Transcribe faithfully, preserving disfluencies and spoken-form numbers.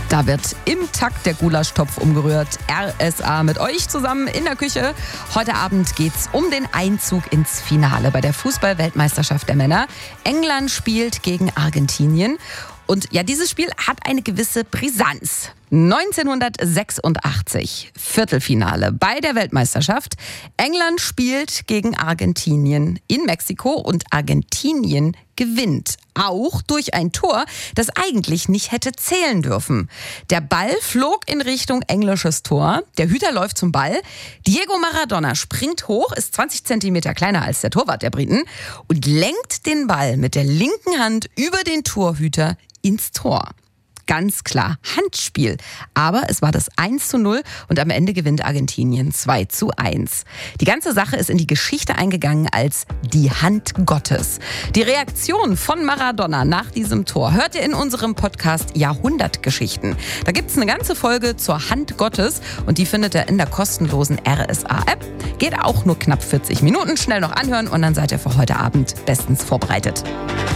Da wird im Takt der Gulaschtopf umgerührt. R S A mit euch zusammen in der Küche. Heute Abend geht's um den Einzug ins Finale bei der Fußball-Weltmeisterschaft der Männer. England spielt gegen Argentinien. Und ja, dieses Spiel hat eine gewisse Brisanz. neunzehnhundertsechsundachtzig, Viertelfinale bei der Weltmeisterschaft. England spielt gegen Argentinien in Mexiko und Argentinien gewinnt. Auch durch ein Tor, das eigentlich nicht hätte zählen dürfen. Der Ball flog in Richtung englisches Tor. Der Hüter läuft zum Ball. Diego Maradona springt hoch, ist zwanzig Zentimeter kleiner als der Torwart der Briten und lenkt den Ball mit der linken Hand über den Torhüter ins Tor. Ganz klar Handspiel. Aber es war das eins zu null und am Ende gewinnt Argentinien zwei zu eins. Die ganze Sache ist in die Geschichte eingegangen als die Hand Gottes. Die Reaktion von Maradona nach diesem Tor hört ihr in unserem Podcast Jahrhundertgeschichten. Da gibt es eine ganze Folge zur Hand Gottes und die findet ihr in der kostenlosen R S A-App. Geht auch nur knapp vierzig Minuten, schnell noch anhören und dann seid ihr für heute Abend bestens vorbereitet.